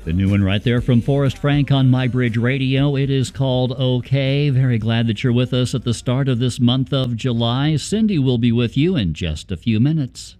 The new one right there from Forrest Frank on MyBridge Radio. It is called OK. Very glad that you're with us at the start of this month of July. Cindy will be with you in just a few minutes.